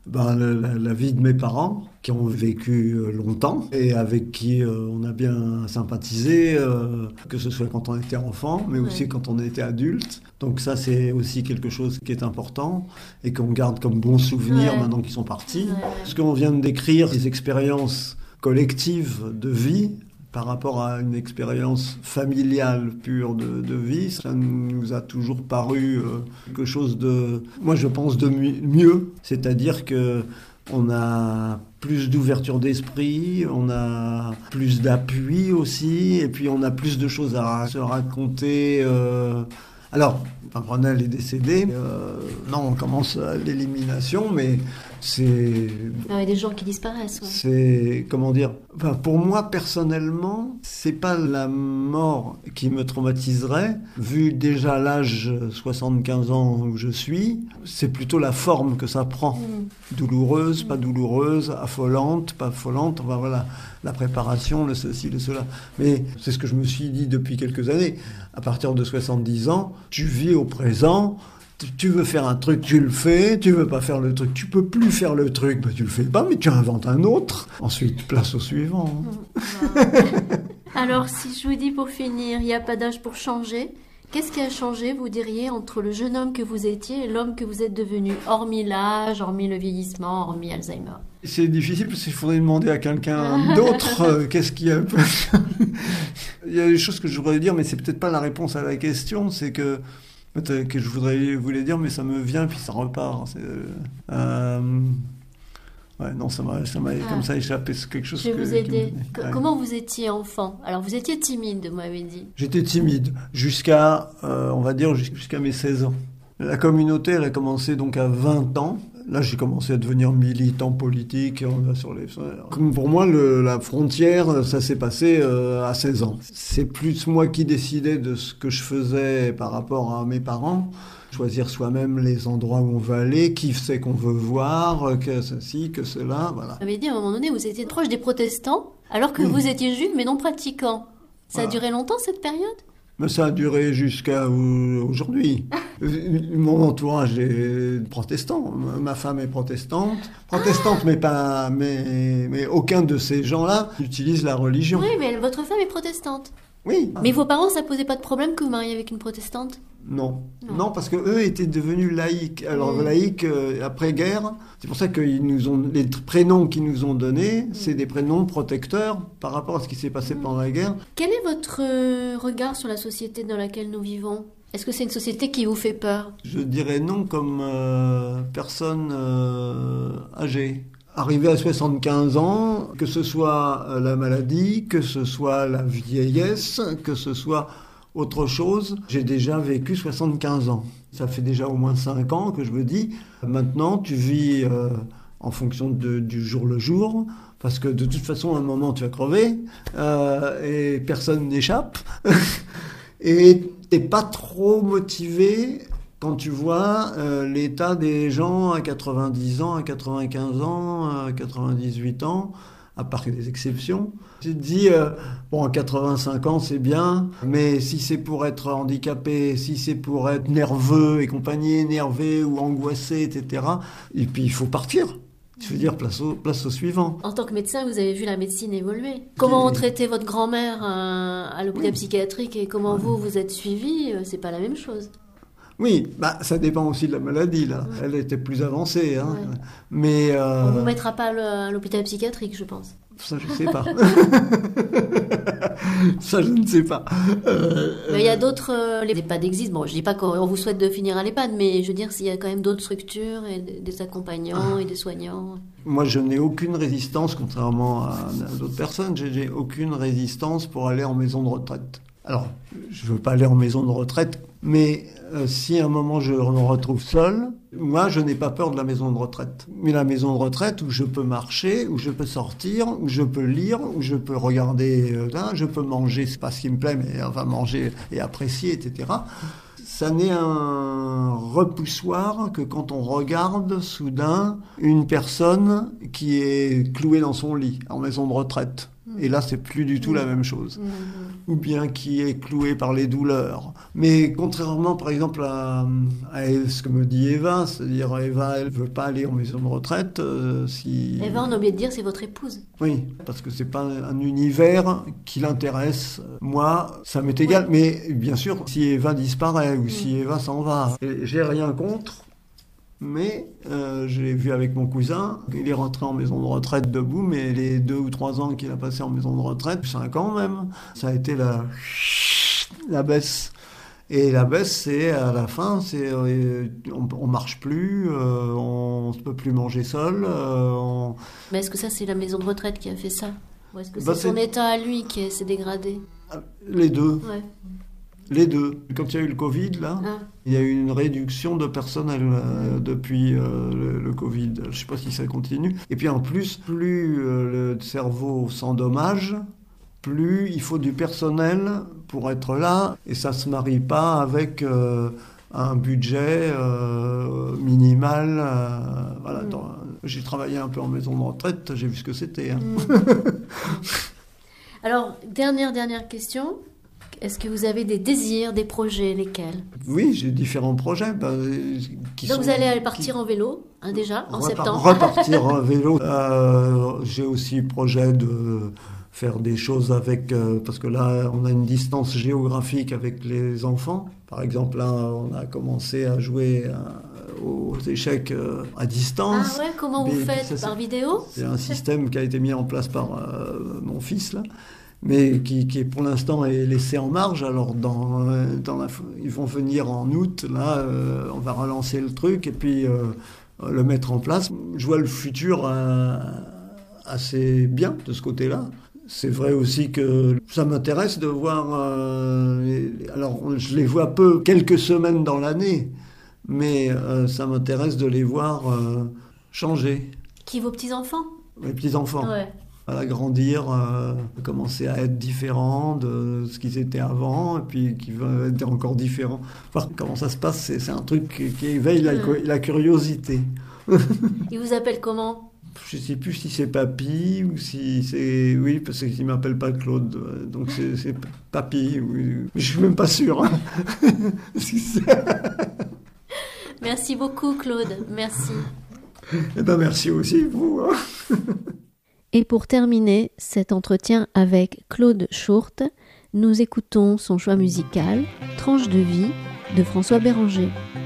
Speaker 1: ben, la, la vie de mes parents, qui ont vécu longtemps et avec qui euh, on a bien sympathisé, euh, que ce soit quand on était enfant, mais aussi ouais. quand on était adulte. Donc ça, c'est aussi quelque chose qui est important et qu'on garde comme bon souvenir ouais. maintenant qu'ils sont partis. Ouais. Ce qu'on vient de décrire, les expériences collectives de vie, par rapport à une expérience familiale pure de, de vie, ça nous a toujours paru euh, quelque chose de, moi je pense, de mieux. C'est-à-dire que on a plus d'ouverture d'esprit, on a plus d'appui aussi, et puis on a plus de choses à se raconter. Euh... Alors, Brunel est décédé, euh, non, on commence à l'élimination, mais c'est...
Speaker 2: Ah, il y a des gens qui disparaissent. Ouais.
Speaker 1: C'est, comment dire, enfin, pour moi, personnellement, c'est pas la mort qui me traumatiserait, vu déjà l'âge soixante-quinze ans où je suis, c'est plutôt la forme que ça prend. Mmh. Douloureuse, mmh. pas douloureuse, affolante, pas affolante, enfin voilà, la préparation, le ceci, le cela. Mais c'est ce que je me suis dit depuis quelques années. À partir de soixante-dix ans, tu vis au présent. Tu veux faire un truc, tu le fais. Tu veux pas faire le truc, tu peux plus faire le truc, bah tu le fais pas, mais tu inventes un autre. Ensuite, place au suivant.
Speaker 2: Mmh. Alors, si je vous dis pour finir, il n'y a pas d'âge pour changer, qu'est-ce qui a changé, vous diriez, entre le jeune homme que vous étiez et l'homme que vous êtes devenu, hormis l'âge, hormis le vieillissement, hormis Alzheimer?
Speaker 1: C'est difficile parce qu'il faudrait demander à quelqu'un d'autre euh, qu'est-ce qui a... Il y a des choses que je voudrais dire, mais c'est peut-être pas la réponse à la question, c'est que que je voudrais voulais dire, mais ça me vient puis ça repart. C'est, euh, ouais, non, ça m'a, ça m'a ah. comme ça échappé. C'est quelque chose.
Speaker 2: Je vais
Speaker 1: que,
Speaker 2: vous aider.
Speaker 1: Me...
Speaker 2: Ouais. Comment vous étiez enfant? Alors, vous étiez timide, vous m'avez dit.
Speaker 1: J'étais timide jusqu'à, euh, on va dire, jusqu'à mes seize ans. La communauté, elle a commencé donc à vingt ans. Là, j'ai commencé à devenir militant politique. On va sur les... Comme pour moi, le, la frontière, ça s'est passé euh, à seize ans. C'est plus moi qui décidais de ce que je faisais par rapport à mes parents. Choisir soi-même les endroits où on veut aller, qui c'est qu'on veut voir, que ceci, que cela, voilà.
Speaker 2: Vous avez dit à un moment donné, vous étiez proche des protestants, alors que oui. vous étiez juif, mais non pratiquant. Ça voilà. a duré longtemps, cette période ?
Speaker 1: Mais ça a duré jusqu'à aujourd'hui. Mon entourage est protestant. Ma femme est protestante. Protestante, ah mais pas, mais, mais aucun de ces gens-là utilise la religion.
Speaker 2: Oui, mais votre femme est protestante.
Speaker 1: Oui.
Speaker 2: Mais vos parents, ça posait pas de problème que vous mariez avec une protestante ?
Speaker 1: Non. non, non, parce que eux étaient devenus laïcs. Alors mmh. laïcs euh, après-guerre, c'est pour ça que ils nous ont les prénoms qu'ils nous ont donnés, mmh. c'est des prénoms protecteurs par rapport à ce qui s'est passé mmh. pendant la guerre.
Speaker 2: Quel est votre euh, regard sur la société dans laquelle nous vivons ? Est-ce que c'est une société qui vous fait peur ?
Speaker 1: Je dirais non, comme euh, personne euh, âgée. Arrivé à soixante-quinze ans, que ce soit la maladie, que ce soit la vieillesse, que ce soit autre chose, j'ai déjà vécu soixante-quinze ans. Ça fait déjà au moins cinq ans que je me dis, maintenant tu vis euh, en fonction de, du jour le jour, parce que de toute façon à un moment tu vas crever, euh, et personne n'échappe, et t'es pas trop motivé quand tu vois euh, l'état des gens à quatre-vingt-dix ans, à quatre-vingt-quinze ans, à quatre-vingt-dix-huit ans, à part des exceptions. Tu te dis, euh, bon, à quatre-vingt-cinq ans, c'est bien, mais si c'est pour être handicapé, si c'est pour être nerveux et compagnie, énervé ou angoissé, et cetera, et puis il faut partir. Je veux dire, place au, place au suivant.
Speaker 2: En tant que médecin, vous avez vu la médecine évoluer. Comment on traitait votre grand-mère à, à l'hôpital oui. psychiatrique et comment oui. vous, vous êtes suivi, c'est pas la même chose.
Speaker 1: Oui, bah, ça dépend aussi de la maladie, là. Ouais. Elle était plus avancée, hein. Ouais. Mais... Euh...
Speaker 2: On ne vous mettra pas à l'hôpital psychiatrique, je pense.
Speaker 1: Ça, je ne sais pas. Ça, je ne sais pas.
Speaker 2: Euh, mais il y a d'autres... Euh, les EHPAD existent. Bon, je ne dis pas qu'on vous souhaite de finir à l'EHPAD, mais je veux dire, s'il y a quand même d'autres structures, et des accompagnants ah. et des soignants.
Speaker 1: Moi, je n'ai aucune résistance, contrairement à, à d'autres personnes, je n'ai aucune résistance pour aller en maison de retraite. Alors, je ne veux pas aller en maison de retraite, mais euh, si à un moment je me retrouve seul, moi je n'ai pas peur de la maison de retraite. Mais la maison de retraite où je peux marcher, où je peux sortir, où je peux lire, où je peux regarder, euh, là, je peux manger, c'est pas ce qui me plaît, mais enfin manger et apprécier, et cetera. Ça n'est un repoussoir que quand on regarde soudain une personne qui est clouée dans son lit en maison de retraite. Mmh. Et là, c'est plus du tout
Speaker 2: mmh.
Speaker 1: la même chose.
Speaker 2: Mmh.
Speaker 1: Ou bien qui est cloué par les douleurs. Mais contrairement, par exemple, à, à ce que me dit Eva, c'est-à-dire Eva, elle veut pas aller en maison de retraite. Euh, si...
Speaker 2: Eva, on a oublié de dire, c'est votre épouse.
Speaker 1: Oui, parce que c'est pas un univers qui l'intéresse. Moi, ça m'est égal. Oui. Mais bien sûr, si Eva disparaît ou mmh. si Eva s'en va, j'ai rien contre. Mais euh, je l'ai vu avec mon cousin, il est rentré en maison de retraite debout, mais les deux ou trois ans qu'il a passé en maison de retraite, cinq ans même, ça a été la, la baisse. Et la baisse, c'est à la fin, c'est euh, on, on marche plus, euh, on ne peut plus manger seul. Euh, on...
Speaker 2: Mais est-ce que ça, c'est la maison de retraite qui a fait ça? Ou est-ce que c'est
Speaker 1: bah,
Speaker 2: son
Speaker 1: c'est...
Speaker 2: état à lui qui s'est dégradé?
Speaker 1: Les deux.
Speaker 2: Ouais.
Speaker 1: Les deux. Quand il y a eu le Covid, là, ah. il y a eu une réduction de personnel euh, depuis euh, le, le Covid. Je ne sais pas si ça continue. Et puis en plus, plus euh, le cerveau s'endommage, plus il faut du personnel pour être là. Et ça ne se marie pas avec euh, un budget euh, minimal. Euh, voilà. Mm. Dans, j'ai travaillé un peu en maison de retraite, j'ai vu ce que c'était. Hein.
Speaker 2: Mm. Alors, dernière, dernière question. Est-ce que vous avez des désirs, des projets, lesquels?
Speaker 1: Oui, j'ai différents projets. Ben, qui
Speaker 2: Donc
Speaker 1: sont,
Speaker 2: vous allez aller partir qui... en vélo, hein, déjà, en
Speaker 1: Repar-
Speaker 2: septembre.
Speaker 1: Repartir en vélo. Euh, j'ai aussi projet de faire des choses avec... Euh, parce que là, on a une distance géographique avec les enfants. Par exemple, là, on a commencé à jouer à, aux échecs euh, à distance.
Speaker 2: Ah ouais, comment vous Mais, faites? Ça, par vidéo?
Speaker 1: C'est un système qui a été mis en place par euh, mon fils, là. Mais qui, qui pour l'instant est laissé en marge. Alors dans, dans la, ils vont venir en août, là, euh, on va relancer le truc et puis euh, le mettre en place. Je vois le futur euh, assez bien de ce côté-là. C'est vrai aussi que ça m'intéresse de voir... Euh, les, alors je les vois peu, quelques semaines dans l'année, mais euh, ça m'intéresse de les voir euh, changer.
Speaker 2: Qui, vos petits-enfants?
Speaker 1: Mes petits-enfants.
Speaker 2: Ouais.
Speaker 1: À grandir, euh, commencer à être différents de ce qu'ils étaient avant, et puis qui va être encore différents. Enfin, comment ça se passe, c'est, c'est un truc qui, qui éveille la, mmh. la curiosité.
Speaker 2: Il vous appelle comment?
Speaker 1: Je ne sais plus si c'est Papy ou si c'est... Oui, parce qu'il ne m'appelle pas Claude, donc c'est, c'est Papy. Oui. Je ne suis même pas sûr. Hein.
Speaker 2: Merci beaucoup, Claude. Merci.
Speaker 1: Eh ben, merci aussi, vous. Hein.
Speaker 2: Et pour terminer cet entretien avec Claude Schurth, nous écoutons son choix musical, Tranche de vie, de François Béranger.